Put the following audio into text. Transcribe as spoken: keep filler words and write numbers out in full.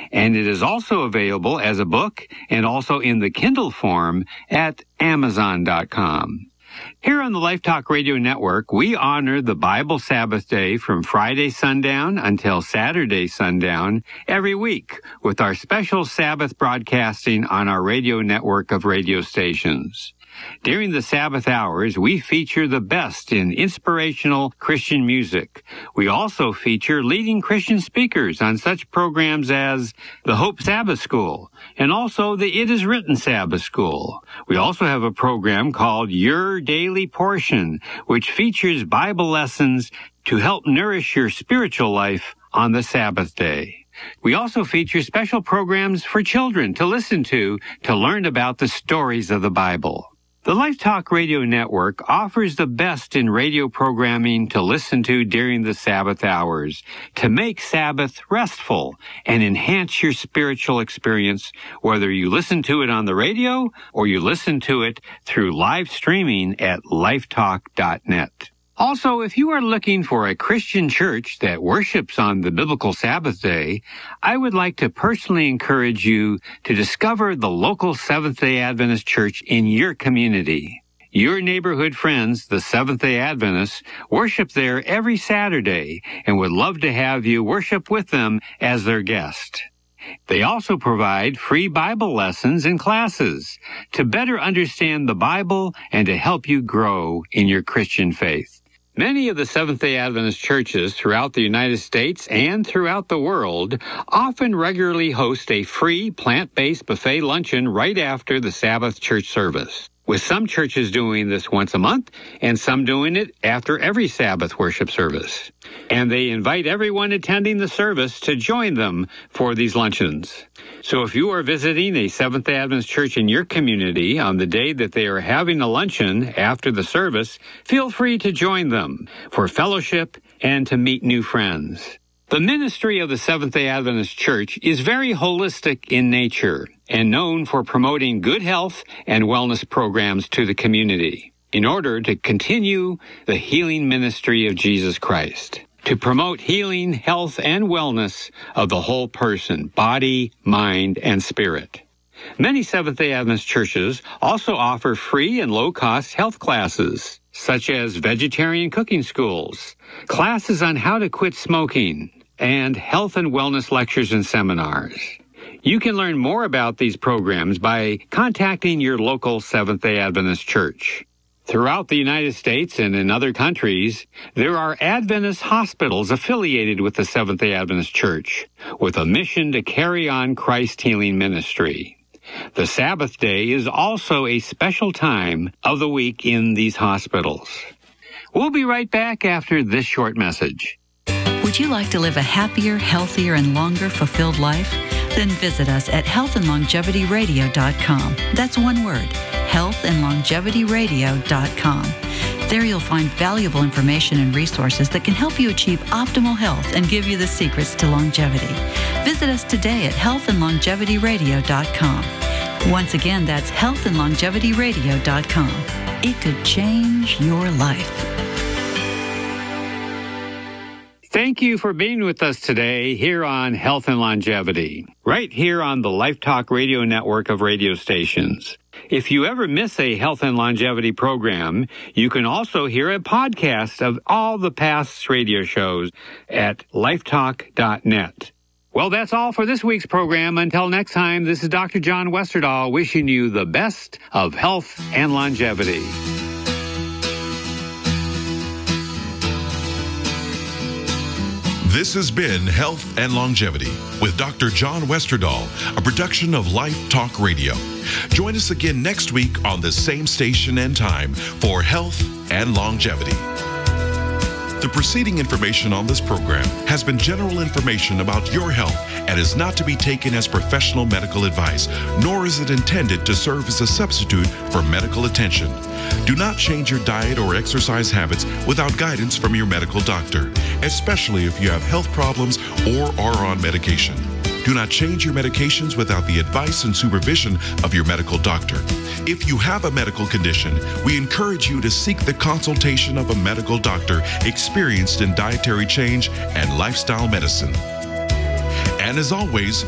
and it is also available as a book and also in the Kindle form at amazon dot com. Here on the Life Talk Radio Network, we honor the Bible Sabbath Day from Friday sundown until Saturday sundown every week with our special Sabbath broadcasting on our radio network of radio stations. During the Sabbath hours, we feature the best in inspirational Christian music. We also feature leading Christian speakers on such programs as the Hope Sabbath School and also the It Is Written Sabbath School. We also have a program called Your Daily Portion, which features Bible lessons to help nourish your spiritual life on the Sabbath day. We also feature special programs for children to listen to to learn about the stories of the Bible. The Life Talk Radio Network offers the best in radio programming to listen to during the Sabbath hours to make Sabbath restful and enhance your spiritual experience, whether you listen to it on the radio or you listen to it through live streaming at lifetalk dot net. Also, if you are looking for a Christian church that worships on the biblical Sabbath day, I would like to personally encourage you to discover the local Seventh-day Adventist church in your community. Your neighborhood friends, the Seventh-day Adventists, worship there every Saturday and would love to have you worship with them as their guest. They also provide free Bible lessons and classes to better understand the Bible and to help you grow in your Christian faith. Many of the Seventh-day Adventist churches throughout the United States and throughout the world often regularly host a free plant-based buffet luncheon right after the Sabbath church service, with some churches doing this once a month and some doing it after every Sabbath worship service. And they invite everyone attending the service to join them for these luncheons. So if you are visiting a Seventh-day Adventist church in your community on the day that they are having a luncheon after the service, feel free to join them for fellowship and to meet new friends. The ministry of the Seventh-day Adventist Church is very holistic in nature and known for promoting good health and wellness programs to the community in order to continue the healing ministry of Jesus Christ, to promote healing, health, and wellness of the whole person, body, mind, and spirit. Many Seventh-day Adventist churches also offer free and low-cost health classes, such as vegetarian cooking schools, classes on how to quit smoking, and health and wellness lectures and seminars. You can learn more about these programs by contacting your local Seventh-day Adventist church. Throughout the United States and in other countries, there are Adventist hospitals affiliated with the Seventh-day Adventist Church, with a mission to carry on Christ's healing ministry. The Sabbath day is also a special time of the week in these hospitals. We'll be right back after this short message. Would you like to live a happier, healthier, and longer fulfilled life? Then visit us at health and longevity radio dot com. That's one word, health and longevity radio dot com. There you'll find valuable information and resources that can help you achieve optimal health and give you the secrets to longevity. Visit us today at health and longevity radio dot com. Once again, that's health and longevity radio dot com. It could change your life. Thank you for being with us today here on Health and Longevity, right here on the Life Talk Radio Network of radio stations. If you ever miss a Health and Longevity program, you can also hear a podcast of all the past radio shows at lifetalk dot net. Well, that's all for this week's program. Until next time, this is Doctor John Westerdahl wishing you the best of health and longevity. This has been Health and Longevity with Doctor John Westerdahl, a production of Life Talk Radio. Join us again next week on the same station and time for Health and Longevity. The preceding information on this program has been general information about your health and is not to be taken as professional medical advice, nor is it intended to serve as a substitute for medical attention. Do not change your diet or exercise habits without guidance from your medical doctor, especially if you have health problems or are on medication. Do not change your medications without the advice and supervision of your medical doctor. If you have a medical condition, we encourage you to seek the consultation of a medical doctor experienced in dietary change and lifestyle medicine. And as always,